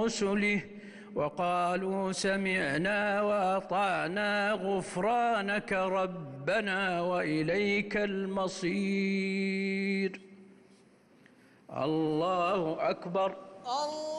رسله وقالوا سمعنا وأطعنا غفرانك ربنا وإليك المصير. الله أكبر.